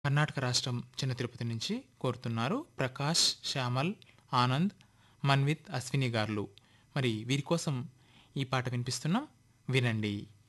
కర్ణాటక రాష్ట్రం చిన్న తిరుపతి నుంచి కోరుతున్నారు ప్రకాష్, శ్యామల్, ఆనంద్, మన్విత్, అశ్విని గారులు. మరి వీరి కోసం ఈ పాట వినిపిస్తున్నాం, వినండి.